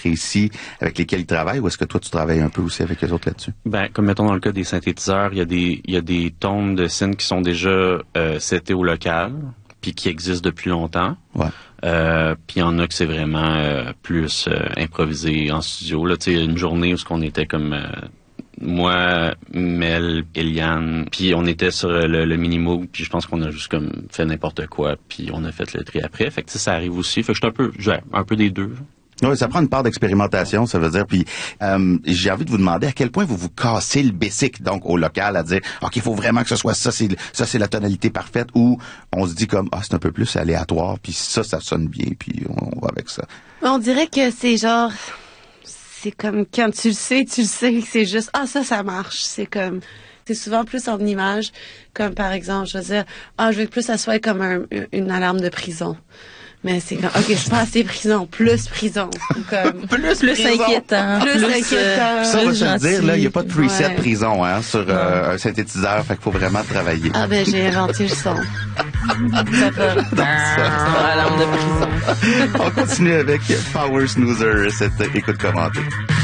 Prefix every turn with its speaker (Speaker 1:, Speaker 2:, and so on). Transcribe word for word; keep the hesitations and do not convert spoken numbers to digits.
Speaker 1: précis avec lesquels ils travaillent, ou est-ce que toi, tu travailles un peu aussi avec les autres là-dessus?
Speaker 2: Ben, comme mettons dans le cas des synthétiseurs, il y a des, il y a des tones de synth qui sont déjà euh, setés au local, puis qui existent depuis longtemps.
Speaker 1: Ouais.
Speaker 2: Euh, puis il y en a que c'est vraiment euh, plus euh, improvisé en studio. Là, tu sais, une journée où ce qu'on était comme... Euh, moi, Mel, Eliane, puis on était sur le, le mini-moog, puis je pense qu'on a juste comme fait n'importe quoi, puis on a fait le tri après. Fait que ça, ça arrive aussi. Fait que je suis un peu, j'ai un peu des deux.
Speaker 1: Oui, ça prend une part d'expérimentation, ça veut dire. Puis euh, j'ai envie de vous demander à quel point vous vous cassez le basic, donc au local, à dire ok, il faut vraiment que ce soit ça, c'est ça, c'est la tonalité parfaite, ou on se dit comme ah, c'est un peu plus aléatoire, puis ça, ça sonne bien, puis on va avec ça.
Speaker 3: On dirait que c'est genre, c'est comme quand tu le sais, tu le sais que c'est juste ah ça, ça marche. C'est comme c'est souvent plus en image, comme par exemple, je veux dire ah je veux que plus ça soit comme un, une alarme de prison. Mais c'est comme, OK, je passe les prisons, plus prison. Comme,
Speaker 4: plus plus prison. inquiétant.
Speaker 3: Plus, plus inquiétant.
Speaker 1: Euh, ça, on va se le dire, là, il n'y a pas de preset
Speaker 3: ouais.
Speaker 1: prison, hein, sur euh, un synthétiseur, fait qu'il faut vraiment travailler.
Speaker 3: Ah, ben, j'ai inventé le son.
Speaker 4: Ça fait, l'alarme de prison.
Speaker 1: On continue avec Power Snoozer, cette écoute commentée.